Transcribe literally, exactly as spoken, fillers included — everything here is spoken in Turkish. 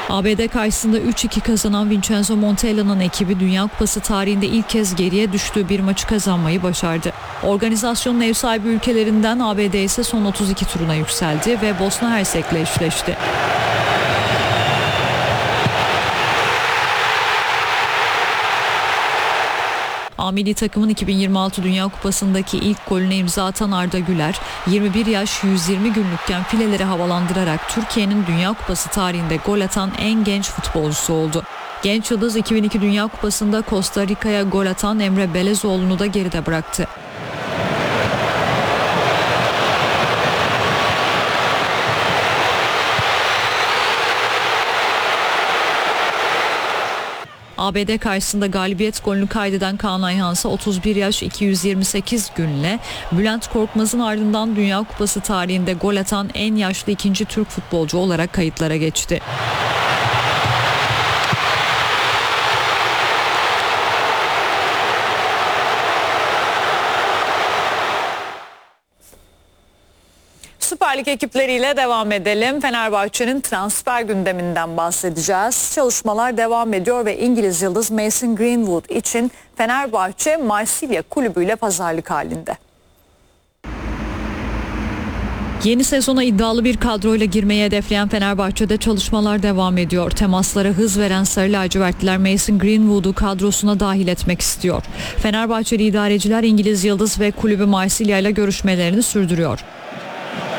A B D karşısında üç iki kazanan Vincenzo Montella'nın ekibi Dünya Kupası tarihinde ilk kez geriye düştüğü bir maçı kazanmayı başardı. Organizasyonun ev sahibi ülkelerinden A B D ise son otuz iki turuna yükseldi ve Bosna Hersek'le eşleşti. A milli takımın iki bin yirmi altı Dünya Kupası'ndaki ilk golüne imza atan Arda Güler, yirmi bir yaş yüz yirmi günlükken fileleri havalandırarak Türkiye'nin Dünya Kupası tarihinde gol atan en genç futbolcusu oldu. Genç yıldız iki bin iki Dünya Kupası'nda Costa Rica'ya gol atan Emre Belezoğlu'nu da geride bıraktı. A B D karşısında galibiyet golünü kaydeden Kaan Ayhan'sa otuz bir yaş iki yüz yirmi sekiz günle Bülent Korkmaz'ın ardından Dünya Kupası tarihinde gol atan en yaşlı ikinci Türk futbolcu olarak kayıtlara geçti. Süper Lig ekipleriyle devam edelim. Fenerbahçe'nin transfer gündeminden bahsedeceğiz. Çalışmalar devam ediyor ve İngiliz yıldız Mason Greenwood için Fenerbahçe Marsilya kulübüyle pazarlık halinde. Yeni sezona iddialı bir kadroyla girmeyi hedefleyen Fenerbahçe'de çalışmalar devam ediyor. Temaslara hız veren Sarı lacivertliler Mason Greenwood'u kadrosuna dahil etmek istiyor. Fenerbahçeli idareciler İngiliz yıldız ve kulübü Marsilya ile görüşmelerini sürdürüyor.